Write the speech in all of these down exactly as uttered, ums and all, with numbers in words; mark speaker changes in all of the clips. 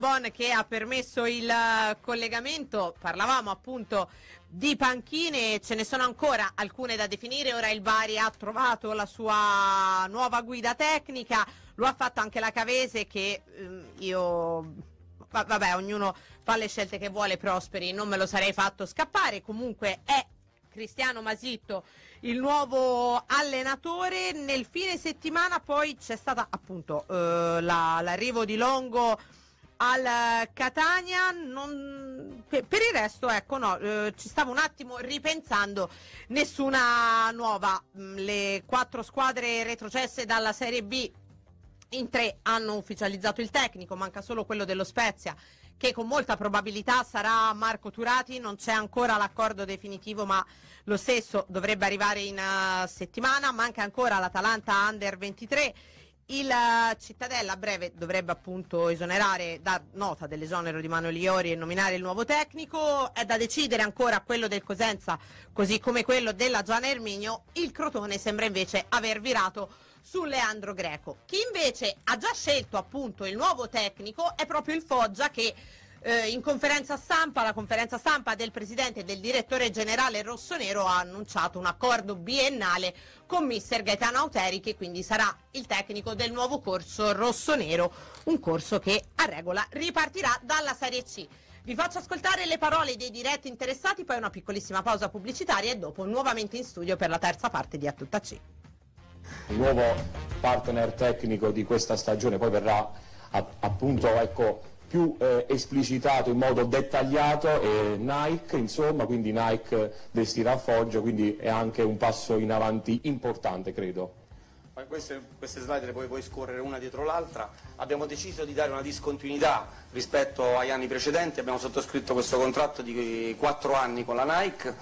Speaker 1: Bon che ha permesso il collegamento. Parlavamo appunto di panchine, ce ne sono ancora alcune da definire. Ora il Bari ha trovato la sua nuova guida tecnica, lo ha fatto anche la Cavese che ehm, io vabbè, ognuno fa le scelte che vuole. Prosperi, non me lo sarei fatto scappare. Comunque è Cristiano Masitto il nuovo allenatore. Nel fine settimana poi c'è stata appunto eh, la, l'arrivo di Longo al Catania. Non, per, per il resto ecco no, eh, ci stavo un attimo ripensando, nessuna nuova. Le quattro squadre retrocesse dalla Serie B in tre hanno ufficializzato il tecnico, manca solo quello dello Spezia che con molta probabilità sarà Marco Turati. Non c'è ancora l'accordo definitivo, ma lo stesso dovrebbe arrivare in uh, settimana. Manca ancora l'Atalanta Under ventitré. Il uh, Cittadella a breve dovrebbe appunto esonerare, dar nota dell'esonero di Manuel Iori e nominare il nuovo tecnico. È da decidere ancora quello del Cosenza, così come quello della Giana Erminio. Il Crotone sembra invece aver virato su Leandro Greco. Chi invece ha già scelto appunto il nuovo tecnico è proprio il Foggia, che eh, in conferenza stampa, la conferenza stampa del presidente e del direttore generale rossonero, ha annunciato un accordo biennale con mister Gaetano Auteri, che quindi sarà il tecnico del nuovo corso rossonero, un corso che a regola ripartirà dalla Serie C. Vi faccio ascoltare le parole dei diretti interessati, poi una piccolissima pausa pubblicitaria e dopo nuovamente in studio per la terza parte di A Tutta C.
Speaker 2: Il nuovo partner tecnico di questa stagione poi verrà a, appunto ecco, più eh, esplicitato in modo dettagliato, e Nike, insomma, quindi Nike destina a Foggia, quindi è anche un passo in avanti importante, credo.
Speaker 3: Queste, queste slide le puoi, puoi scorrere una dietro l'altra. Abbiamo deciso di dare una discontinuità rispetto agli anni precedenti, abbiamo sottoscritto questo contratto di quattro anni con la Nike.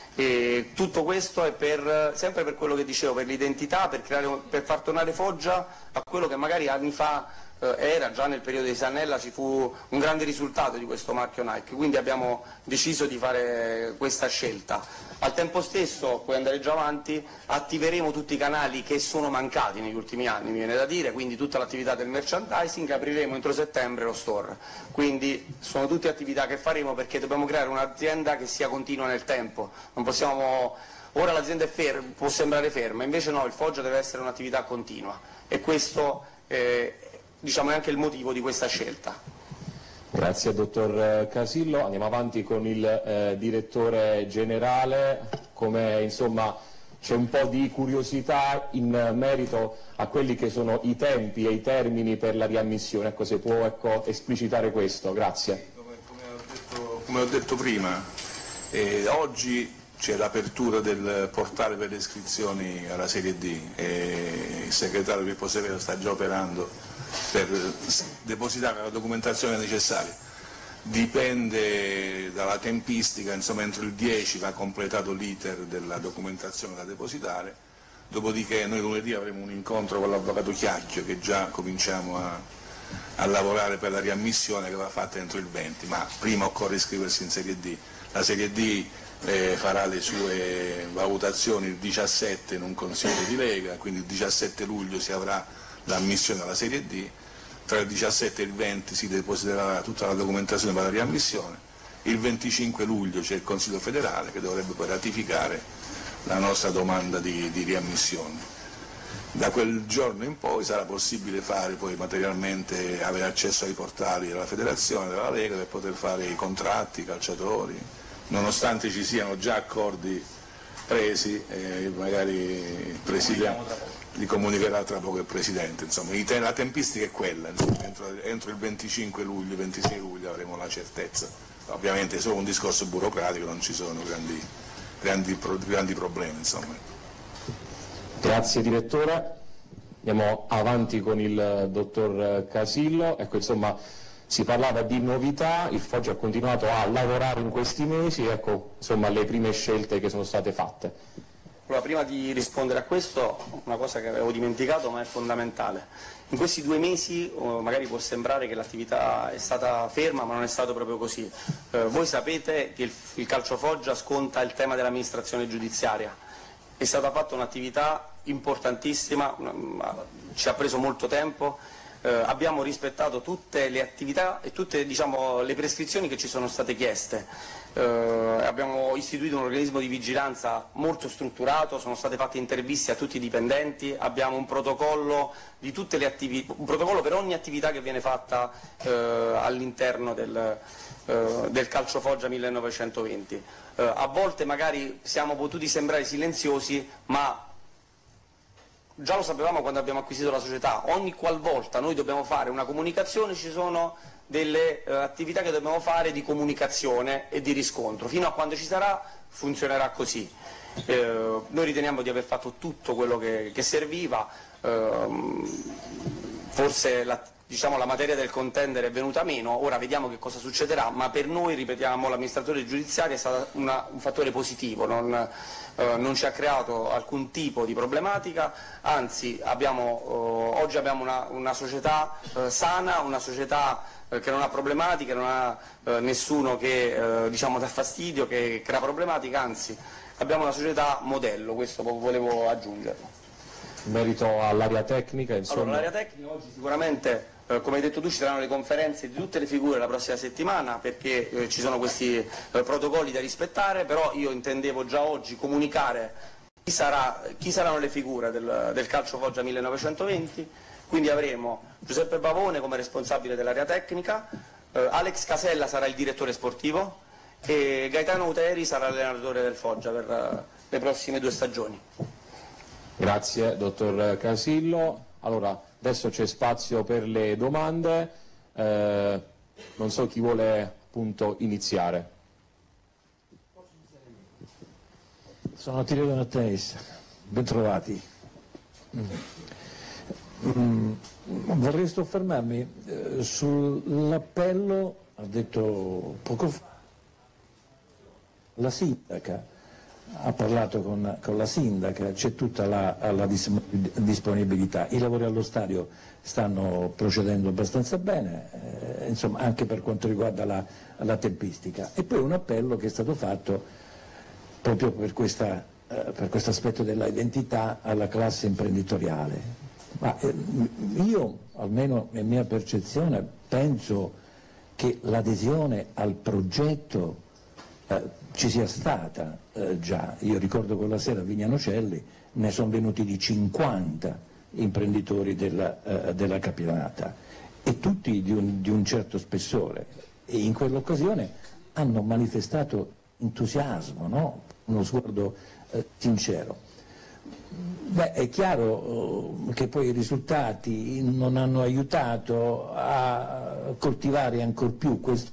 Speaker 3: E tutto questo è per, sempre per quello che dicevo, per l'identità, per, creare, per far tornare Foggia a quello che magari anni fa eh, era, già nel periodo di Sannella ci fu un grande risultato di questo marchio Nike, quindi abbiamo deciso di fare questa scelta. Al tempo stesso, puoi andare già avanti, attiveremo tutti i canali che sono mancati negli ultimi anni, mi viene da dire, quindi tutta l'attività del merchandising, apriremo entro settembre lo store, quindi sono tutte attività che faremo perché dobbiamo creare un'azienda che sia continua nel tempo, non possiamo, ora l'azienda è ferma, può sembrare ferma, invece no, il Foggia deve essere un'attività continua e questo eh, diciamo, è anche il motivo di questa scelta.
Speaker 2: Grazie dottor Casillo, andiamo avanti con il eh, direttore generale. Come insomma c'è un po' di curiosità in merito a quelli che sono i tempi e i termini per la riammissione, ecco, se può ecco, esplicitare questo, grazie.
Speaker 4: Come, come, ho, detto, come ho detto prima, eh, oggi c'è l'apertura del portale per le iscrizioni alla Serie D e il segretario Pippo Severo sta già operando per depositare la documentazione necessaria. Dipende dalla tempistica, insomma entro il dieci va completato l'iter della documentazione da depositare, dopodiché noi lunedì avremo un incontro con l'avvocato Chiacchio che già cominciamo a, a lavorare per la riammissione che va fatta entro il venti, ma prima occorre iscriversi in Serie D. La Serie D eh, farà le sue valutazioni il diciassette in un consiglio di Lega, quindi il diciassette luglio si avrà l'ammissione alla Serie D, tra il diciassette e il venti si depositerà tutta la documentazione per la riammissione, il venticinque luglio c'è il Consiglio federale che dovrebbe poi ratificare la nostra domanda di, di riammissione. Da quel giorno in poi sarà possibile fare poi materialmente, avere accesso ai portali della federazione, della Lega, per poter fare i contratti, i calciatori, nonostante ci siano già accordi presi, eh, magari il Presidente li comunicherà tra poco il Presidente, insomma la tempistica è quella, insomma, entro, entro il venticinque luglio, ventisei luglio avremo la certezza, ovviamente è solo un discorso burocratico, non ci sono grandi, grandi, grandi problemi. Insomma.
Speaker 2: Grazie direttore, andiamo avanti con il dottor Casillo, ecco insomma si parlava di novità, il Foggia ha continuato a lavorare in questi mesi, ecco insomma le prime scelte che sono state fatte.
Speaker 3: Allora, prima di rispondere a questo, una cosa che avevo dimenticato ma è fondamentale. In questi due mesi oh, magari può sembrare che l'attività è stata ferma, ma non è stato proprio così. Eh, voi sapete che il, il Calcio Foggia sconta il tema dell'amministrazione giudiziaria. È stata fatta un'attività importantissima, una, ci ha preso molto tempo, eh, abbiamo rispettato tutte le attività e tutte, diciamo, le prescrizioni che ci sono state chieste. Eh, abbiamo istituito un organismo di vigilanza molto strutturato, sono state fatte interviste a tutti i dipendenti, abbiamo un protocollo, di tutte le attività, un protocollo per ogni attività che viene fatta eh, all'interno del, eh, del Calcio Foggia millenovecentoventi. Eh, a volte magari siamo potuti sembrare silenziosi, ma già lo sapevamo quando abbiamo acquisito la società. Ogni qualvolta noi dobbiamo fare una comunicazione ci sono delle eh, attività che dobbiamo fare di comunicazione e di riscontro. Fino a quando ci sarà funzionerà così. Eh, noi riteniamo di aver fatto tutto quello che, che serviva, eh, forse la, diciamo, la materia del contender è venuta meno, ora vediamo che cosa succederà, ma per noi, ripetiamo, l'amministratore giudiziario è stato una, un fattore positivo, non, eh, non ci ha creato alcun tipo di problematica, anzi abbiamo, eh, oggi abbiamo una, una società eh, sana, una società eh, che non ha problematiche, non ha eh, nessuno che eh, diciamo, dà fastidio, che crea problematiche, anzi abbiamo una società modello, questo volevo aggiungerlo.
Speaker 2: In merito all'area tecnica, insomma...
Speaker 3: Allora, l'area tecnica oggi sicuramente, eh, come hai detto tu, ci saranno le conferenze di tutte le figure la prossima settimana, perché eh, ci sono questi eh, protocolli da rispettare, però io intendevo già oggi comunicare chi, sarà, chi saranno le figure del, del Calcio Foggia millenovecentoventi, quindi avremo Giuseppe Pavone come responsabile dell'area tecnica, eh, Alex Casella sarà il direttore sportivo e Gaetano Uteri sarà l'allenatore del Foggia per uh, le prossime due stagioni.
Speaker 2: Grazie dottor Casillo. Allora, adesso c'è spazio per le domande, eh, non so chi vuole appunto iniziare.
Speaker 5: Sono Attilio Donatteis, ben trovati. Mm. Mm. Vorrei soffermarmi eh, sull'appello, ha detto poco fa, la sindaca, ha parlato con, con la sindaca, c'è tutta la, la disponibilità, i lavori allo stadio stanno procedendo abbastanza bene, eh, insomma, anche per quanto riguarda la, la tempistica. E poi un appello che è stato fatto proprio per questa, eh, per questo aspetto della identità alla classe imprenditoriale. Ma eh, io, almeno in mia percezione, penso che l'adesione al progetto Eh, ci sia stata eh, già. Io ricordo quella sera a Vignano Celli ne sono venuti di cinquanta imprenditori della, eh, della Capitanata e tutti di un, di un certo spessore, e in quell'occasione hanno manifestato entusiasmo, no? Uno sguardo eh, sincero. Beh, è chiaro eh, che poi i risultati non hanno aiutato a coltivare ancor più questo.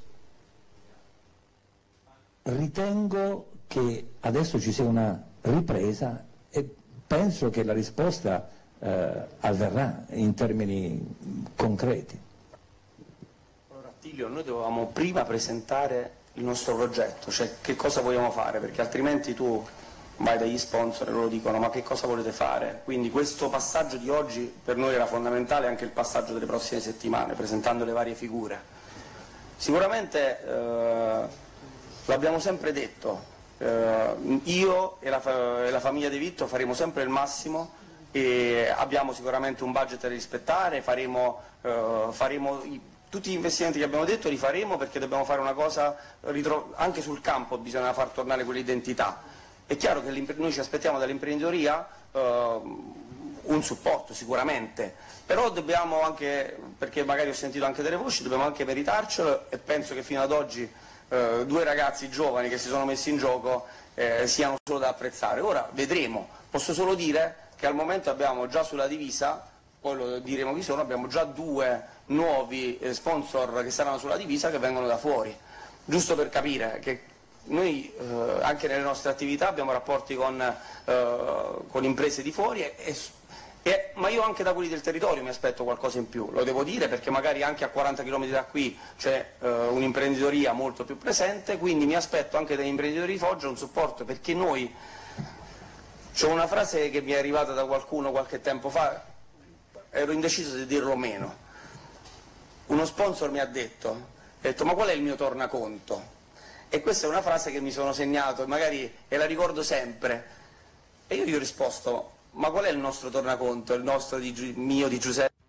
Speaker 5: Ritengo che adesso ci sia una ripresa e penso che la risposta eh, avverrà in termini concreti.
Speaker 3: Allora, Attilio, noi dovevamo prima presentare il nostro progetto, cioè che cosa vogliamo fare, perché altrimenti tu vai dagli sponsor e loro dicono ma che cosa volete fare? Quindi questo passaggio di oggi per noi era fondamentale, anche il passaggio delle prossime settimane, presentando le varie figure. Sicuramente eh, l'abbiamo sempre detto, eh, io e la, e la famiglia De Vitto faremo sempre il massimo e abbiamo sicuramente un budget da rispettare, faremo, eh, faremo i, tutti gli investimenti che abbiamo detto li faremo, perché dobbiamo fare una cosa, anche sul campo bisogna far tornare quell'identità. È chiaro che noi ci aspettiamo dall'imprenditoria eh, un supporto sicuramente, però dobbiamo anche, perché magari ho sentito anche delle voci, dobbiamo anche meritarcelo e penso che fino ad oggi Uh, due ragazzi giovani che si sono messi in gioco eh, siano solo da apprezzare. Ora vedremo, posso solo dire che al momento abbiamo già sulla divisa, poi lo diremo chi sono, abbiamo già due nuovi eh, sponsor che saranno sulla divisa che vengono da fuori, giusto per capire che noi eh, anche nelle nostre attività abbiamo rapporti con, eh, con imprese di fuori e, e Eh, ma io anche da quelli del territorio mi aspetto qualcosa in più, lo devo dire, perché magari anche a quaranta chilometri da qui c'è eh, un'imprenditoria molto più presente, quindi mi aspetto anche dagli imprenditori di Foggia un supporto, perché noi, c'è una frase che mi è arrivata da qualcuno qualche tempo fa, ero indeciso se dirlo o meno, uno sponsor mi ha detto, ha detto ma qual è il mio tornaconto? E questa è una frase che mi sono segnato, magari e la ricordo sempre, e io gli ho risposto: ma qual è il nostro tornaconto, il nostro di, mio di Giuseppe?